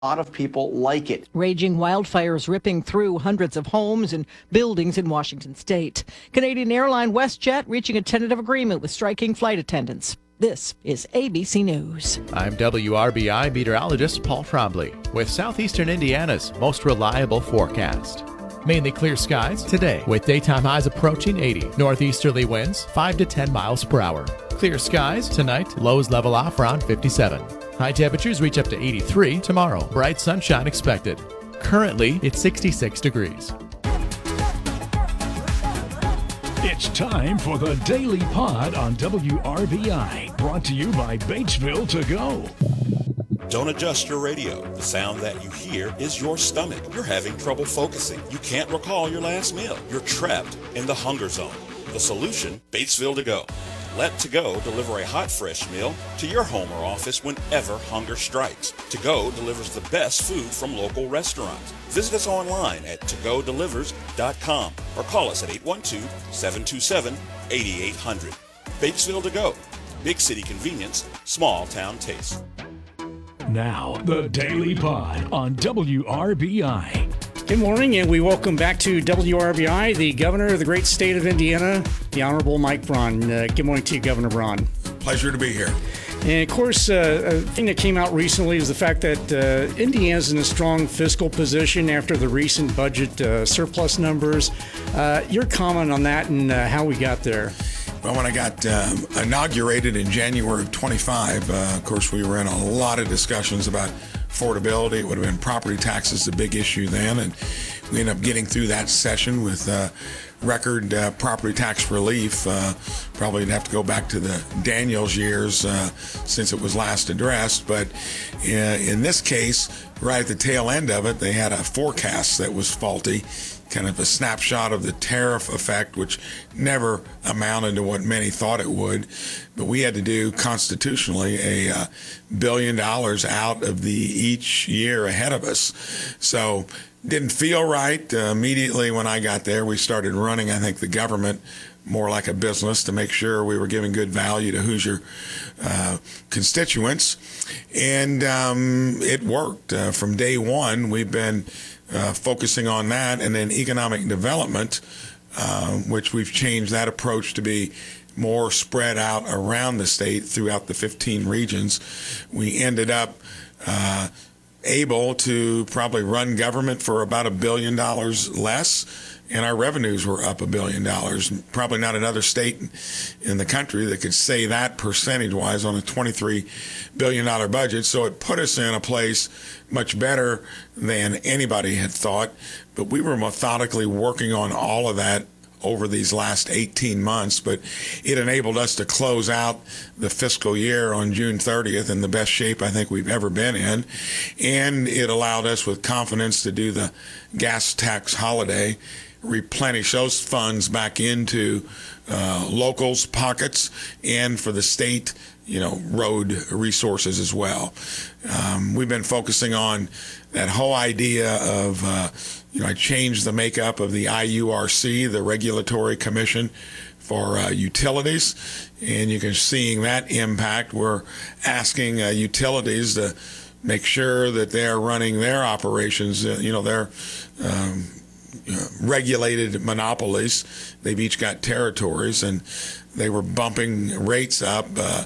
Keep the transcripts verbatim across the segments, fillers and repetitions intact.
A lot of people like it. Raging wildfires ripping through hundreds of homes and buildings in Washington state. Canadian airline WestJet reaching a tentative agreement with striking flight attendants. This is A B C News. I'm W R B I meteorologist Paul Trombley with Southeastern Indiana's most reliable forecast. Mainly clear skies today with daytime highs approaching eighty. Northeasterly winds five to ten miles per hour. Clear skies tonight, lows level off around fifty-seven. High temperatures reach up to eighty-three tomorrow. Bright sunshine expected. Currently, it's sixty-six degrees. It's time for the Daily Pod on W R B I, brought to you by Batesville To Go. Don't adjust your radio. The sound that you hear is your stomach. You're having trouble focusing. You can't recall your last meal. You're trapped in the hunger zone. The solution, Batesville To Go. Let To Go deliver a hot, fresh meal to your home or office whenever hunger strikes. To Go delivers the best food from local restaurants. Visit us online at to go delivers dot com or call us at eight one two, seven two seven, eight eight zero zero. Batesville To Go. Big city convenience, small town taste. Now, the Daily Pod on W R B I. Good morning, and we welcome back to W R B I, the governor of the great state of Indiana, the Honorable Mike Braun. Uh, good morning to you, Governor Braun. Pleasure to be here. And, of course, uh, a thing that came out recently is the fact that uh, Indiana's in a strong fiscal position after the recent budget uh, surplus numbers. Uh, your comment on that and uh, how we got there? Well, when I got um, inaugurated in January of twenty-five, uh, of course, we were in a lot of discussions about affordability. It would have been property taxes, the big issue then, and we ended up getting through that session with uh, record uh, property tax relief. Uh, probably have to go back to the Daniels years uh, since it was last addressed, but uh, in this case, right at the tail end of it, they had a forecast that was faulty. Kind of a snapshot of the tariff effect, which never amounted to what many thought it would. But we had to do constitutionally a uh, billion dollars out of the each year ahead of us. So didn't feel right. Uh, immediately when I got there, we started running, I think, the government more like a business to make sure we were giving good value to Hoosier uh, constituents. And um, it worked. Uh, from day one, we've been Uh, focusing on that, and then economic development, uh, which we've changed that approach to be more spread out around the state throughout the fifteen regions. We ended up uh, able to probably run government for about a billion dollars less, and our revenues were up a billion dollars. Probably not another state in the country that could say that percentage-wise on a twenty-three billion dollars budget. So it put us in a place much better than anybody had thought. But we were methodically working on all of that over these last eighteen months. But it enabled us to close out the fiscal year on June thirtieth in the best shape I think we've ever been in. And it allowed us with confidence to do the gas tax holiday, replenish those funds back into uh, locals' pockets, and for the state, you know, road resources as well. Um, we've been focusing on that whole idea of, uh, you know, I changed the makeup of the I U R C, the Regulatory Commission for uh, Utilities, and you can seeing that impact. We're asking uh, utilities to make sure that they're running their operations, uh, you know, their um, Uh, regulated monopolies. They've each got territories, and they were bumping rates up uh,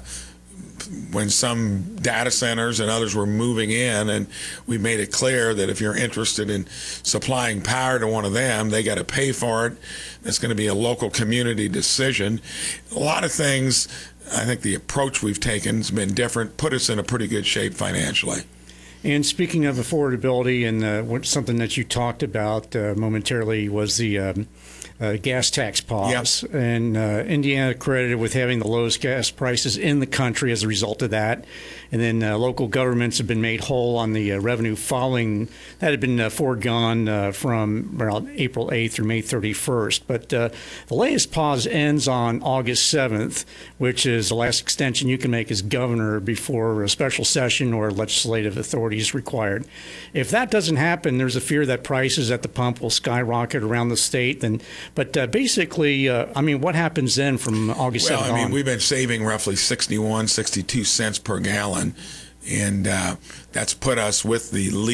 when some data centers and others were moving in, and we made it clear that if you're interested in supplying power to one of them, they got to pay for it. It's going to be a local community decision. A lot of things, I think the approach we've taken has been different, put us in a pretty good shape financially. And speaking of affordability, and uh, something that you talked about uh, momentarily was the um, uh, gas tax pause. Yep. And uh, Indiana credited with having the lowest gas prices in the country as a result of that. And then uh, local governments have been made whole on the uh, revenue following that had been uh, foregone uh, from around April eighth through May thirty-first. But uh, the latest pause ends on August seventh, which is the last extension you can make as governor before a special session or legislative authority is required. If that doesn't happen, there's a fear that prices at the pump will skyrocket around the state. And but uh, basically, uh, I mean, what happens then from August seventh on? Well, I mean, we've been saving roughly sixty-one, sixty-two cents per gallon. And uh, that's put us with the lead